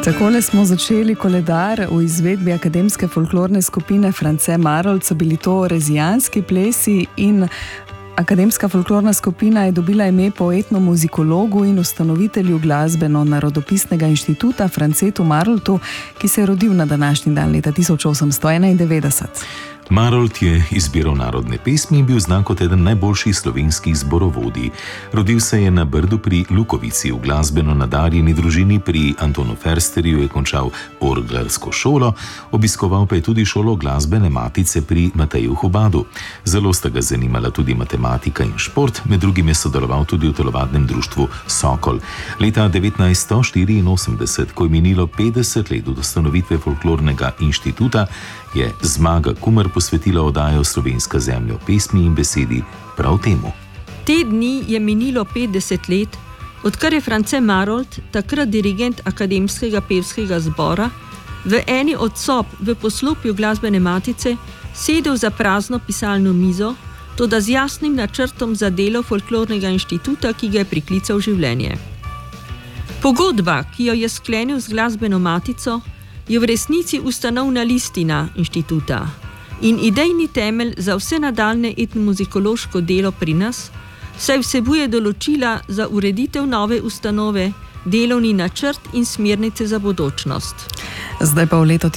Takole smo začeli koledar v izvedbi akademske folklorne skupine France Marolt. So bili to rezijanski plesi in akademska folklorna skupina je dobila ime po etnomuzikologu in ustanovitelju glasbeno-narodopisnega inštituta Francetu Maroltu, ki se je rodil na današnji dan leta 1891. Marolt je izbiral narodne pesmi in bil znan kot eden najboljših slovenskih zborovodij. Rodil se je na Brdu pri Lukovici, v glasbeno nadarjeni družini. Pri Antonu Fersterju je končal orglarsko šolo, obiskoval pa je tudi šolo glasbene matice pri Mateju Hubadu. Zelo sta ga zanimala tudi matematika in šport, med drugim je sodeloval tudi v telovadnem društvu Sokol. Leta 1984, ko je minilo 50 let od ustanovitve folklornega inštituta, je Zmaga Kumer posvetila oddajo Slovenska zemlja v pesmi in besedi prav temu. Te dni je minilo 50 let, odkar je France Marolt, takrat dirigent akademskega pevskega zbora, v eni od sob v poslopju glasbene matice sedel za prazno pisalno mizo, toda z jasnim načrtom za delo folklornega inštituta, ki ga je priklical življenje. Pogodba, ki jo je sklenil z glasbeno matico, je v resnici ustanovna listina inštituta in idejni temelj za vse nadaljne etnomuzikološko delo pri nas, saj vsebuje določila za ureditev nove ustanove, delovni načrt in smernice za bodočnost. Zdaj pa v leto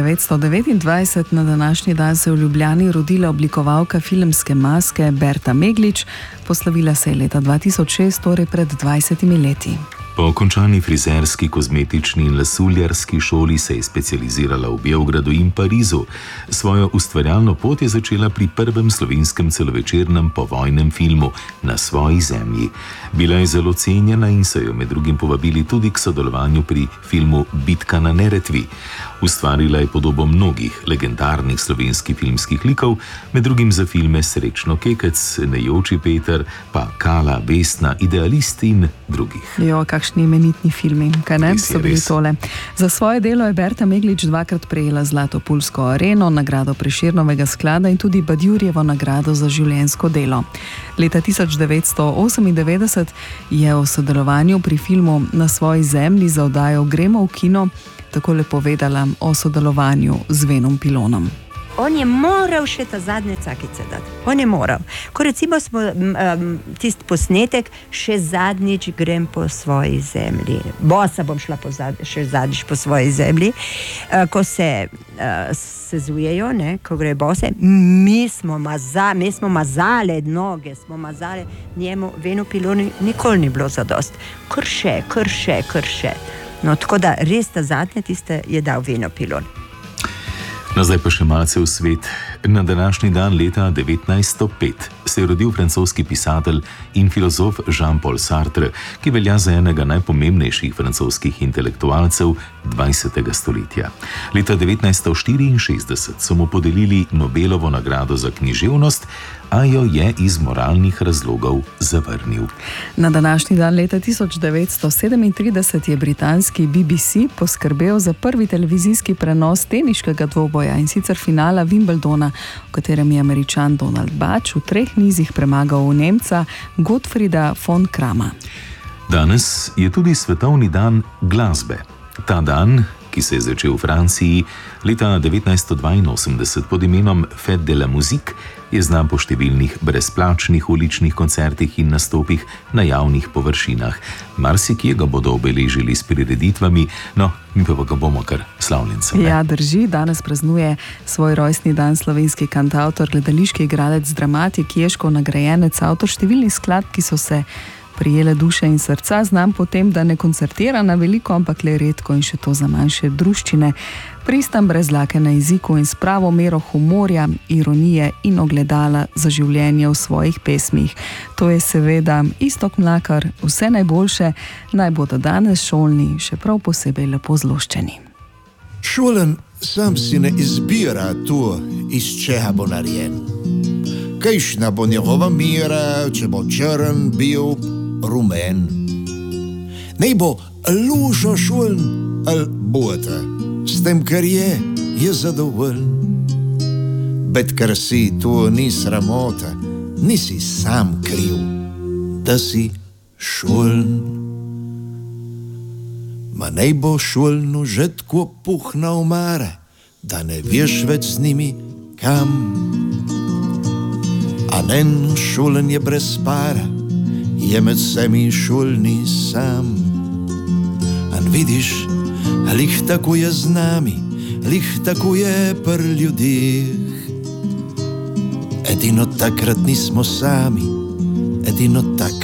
1929 na današnji dan se je v Ljubljani rodila oblikovalka filmske maske Berta Meglič, poslovila se je leta 2006, torej pred 20 leti. Po končani frizerski, kozmetični in lasuljarski šoli se je specializirala v Beogradu in Parizu. Svojo ustvarjalno pot je začela pri prvem slovenskem celovečernem povojnem filmu Na svoji zemlji. Bila je zelo cenjena in so jo med drugim povabili tudi k sodelovanju pri filmu Bitka na Neretvi. Ustvarila je podobo mnogih legendarnih slovenskih filmskih likov, med drugim za filme Srečno Kekec, Nejoči Peter, pa Kala, Vesna, Idealist in drugih. Jo, kakšni imenitni filmi, kaj ne, so bili tole. Za svoje delo je Berta Meglič dvakrat prejela Zlato pulsko areno, nagrado Prešernovega sklada in tudi Badjurjevo nagrado za življenjsko delo. Leta 1998 je o sodelovanju pri filmu Na svoji zemlji za oddajo Gremo v kino takole povedala o sodelovanju z Venom Pilonom. On je moral še ta zadnje cakice dati. On je moral. Ko recimo smo tisti posnetek, še zadnjič grem po svoji zemlji. Bosa bom šla še zadnjič po svoji zemlji. Ko se sezujejo, ne, ko gre bose, mi smo mazale noge, smo mazale njemu, Venu Pilonu nikoli ni bilo zadost. Krše. No, tako da res ta zadnje tiste je dal Veno Pilon. No, zdaj pa še malce v svet. Na današnji dan leta 1905 se je rodil francoski pisatelj in filozof Jean-Paul Sartre, ki velja za enega najpomembnejših francoskih intelektualcev 20. stoletja. Leta 1964 so mu podelili Nobelovo nagrado za književnost, a jo je iz moralnih razlogov zavrnil. Na današnji dan leta 1937 je britanski BBC poskrbel za prvi televizijski prenos teniškega dvoboja, in sicer finala Wimbledona, v katerem je Američan Donald Butch v 3 nizih premagal Nemca Gottfrieda von Krama. Danes je tudi svetovni dan glasbe. Ta dan, ki se je začel v Franciji leta 1982 pod imenom Fête de la Musique, je znan po številnih brezplačnih uličnih koncertih in nastopih na javnih površinah. Marsikje ga bodo obeležili s prireditvami, no, mi pa ga bomo kar slavljencev. Ja, drži, danes praznuje svoj rojstni dan slovenski kantavtor, gledališki igralec, dramatik, Ježkov nagrajenec, avtor številnih skladb, ki so se prijele duše in srca, znam potem, da ne koncertira na veliko, ampak le redko in še to za manjše druščine. Pristan brez dlake na jeziku in s pravo mero humorja, ironije in ogledala za življenje v svojih pesmih. To je seveda Iztok Mlakar, vse najboljše, naj bodo danes šolni še prav posebej lepo zloščeni. Šolen sam si ne izbira to, iz čega bo narejen. Kajšna bo njegova mira, če bo črn bil rumen. Naj bo lužo šoln ali bota, s tem, kar je zadovoljen. Bet ker si, to ni sramota, nisi sam kriv, da si šoln. ma naj bo šolno že tako puhna omara, da ne veš več z njimi kam. A nen šolen je brez para, je med vsemi šolni sam. An vidiš, lih tako je z nami, lih tako je pri ljudeh. Edino takrat nismo sami, edino tak